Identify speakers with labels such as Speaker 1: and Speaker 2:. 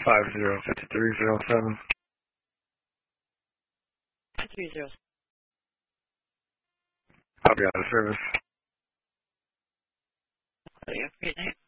Speaker 1: 505307.
Speaker 2: 30.
Speaker 1: I'll be out of service.
Speaker 2: Great night.